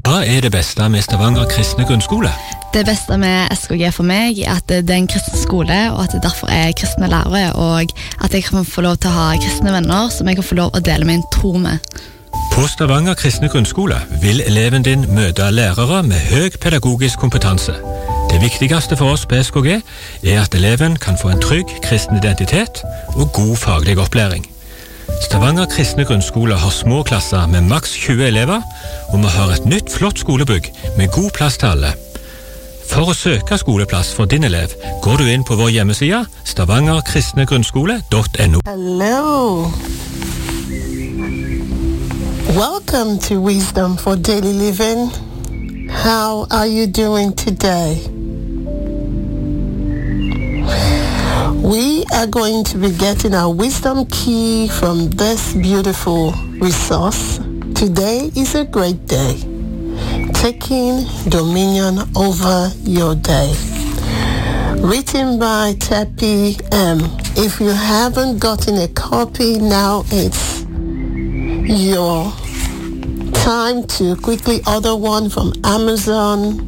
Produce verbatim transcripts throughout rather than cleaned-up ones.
Hva er det beste med Stavanger kristne grunnskole? Det beste med S K G for meg er at det er en kristen skole, og at det derfor er kristne lærere, og at jeg kan få lov til å ha kristne venner som jeg kan få lov å dele min tro med. På Stavanger kristne grunnskole vil eleven din møte lærere med høy pedagogisk kompetanse. Det viktigste for oss på S K G er at eleven kan få en trygg kristen identitet og god faglig opplæring. Stavanger kristne grunnskole har små klasser med maks tjue elever, og vi har et nytt flott skolebygg med god plass til alle. For å søke skoleplass for din elev, går du inn på vår hjemmeside stavanger kristne grunnskole punktum no. Hello. Welcome to Wisdom for Daily Living. How are you doing today? We are going to be getting our wisdom key from this beautiful resource. Today is a great day. Taking dominion over your day. Written by Tepi M. If you haven't gotten a copy, now it's your time to quickly order one from Amazon.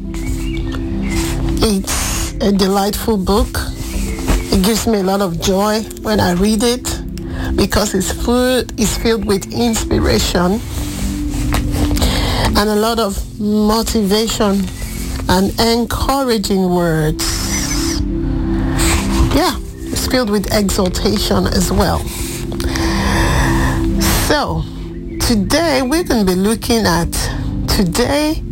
It's a delightful book. It gives me a lot of joy when I read it because it's full, it's filled with inspiration and a lot of motivation and encouraging words. Yeah, it's filled with exaltation as well. So, today we're going to be looking at, today